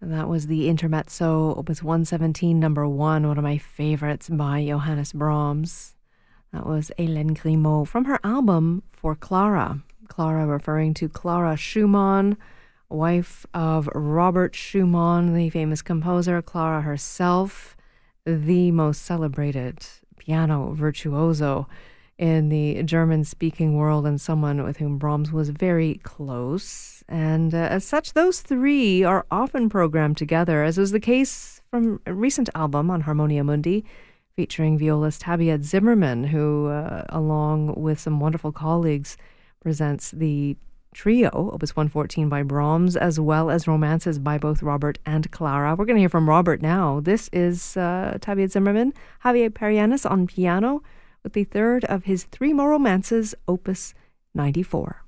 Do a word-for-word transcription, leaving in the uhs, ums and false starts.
That was the Intermezzo, Opus one seventeen, number one, one of my favorites by Johannes Brahms. That was Hélène Grimaud from her album For Clara. Clara referring to Clara Schumann, wife of Robert Schumann, the famous composer. Clara herself, the most celebrated piano virtuoso in the German-speaking world and someone with whom Brahms was very close. And uh, as such, those three are often programmed together, as was the case from a recent album on Harmonia Mundi, featuring violist Tabea Zimmerman, who, uh, along with some wonderful colleagues, presents the trio, Opus one fourteen by Brahms, as well as romances by both Robert and Clara. We're going to hear from Robert now. This is uh, Tabea Zimmerman, Javier Perianis on piano, with the third of his three more romances, Opus ninety-four.